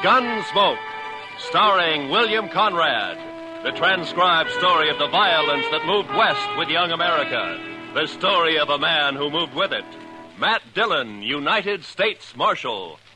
Gunsmoke, starring William Conrad. The transcribed story of the violence that moved west with young America. The story of a man who moved with it. Matt Dillon, United States Marshal.